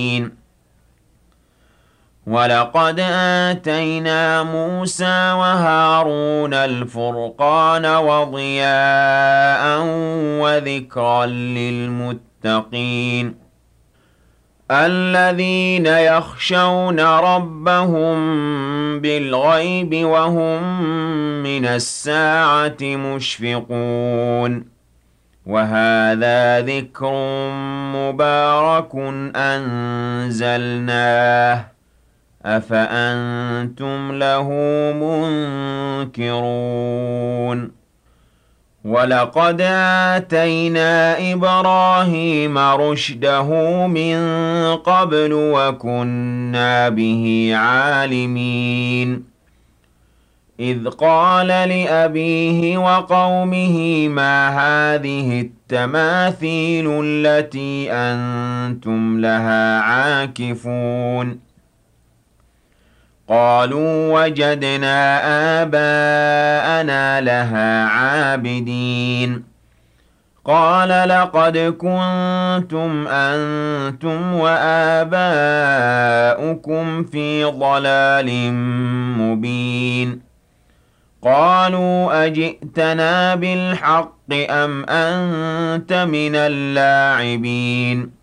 وَلَقَدْ آتَيْنَا مُوسَىٰ وَهَارُونَ الْفُرْقَانَ وَضِيَاءً وَذِكْرًا لِّلْمُتَّقِينَ الَّذِينَ يَخْشَوْنَ رَبَّهُم بِالْغَيْبِ وَهُم مِّنَ السَّاعَةِ مُشْفِقُونَ وَهَٰذَا ذِكْرٌ مُّبَارَكٌ أَنزَلْنَاهُ أَفَأَنتُمْ لَهُ مُنكِرُونَ وَلَقَدْ آتَيْنَا إِبْرَاهِيمَ رُشْدَهُ مِن قَبْلُ وَكُنَّا بِهِ عَالِمِينَ إِذْ قَالَ لِأَبِيهِ وَقَوْمِهِ مَا هَٰذِهِ التَّمَاثِيلُ الَّتِي أَنتُمْ لَهَا عَاكِفُونَ قَالُوا وَجَدْنَا آبَاءَنَا لَهَا عَابِدِينَ قَالَ لَقَدْ كُنتُمْ أَنتُمْ وَآبَاؤُكُمْ فِي ضَلَالٍ مُّبِينٍ قَالُوا أَجِئْتَنَا بِالْحَقِّ أَمْ أَنتَ مِنَ اللَّاعِبِينَ